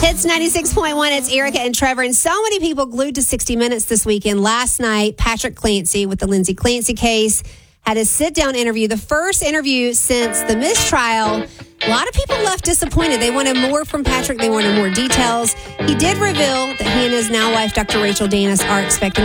Hits 96.1. It's Erica and Trevor. And so many people glued to 60 Minutes this weekend. Last night, Patrick Clancy with the Lindsay Clancy case had a sit-down interview, the first interview since the mistrial. A lot of people left disappointed. They wanted more from Patrick. They wanted more details. He did reveal that he and his now wife, Dr. Rachel Danis, are expecting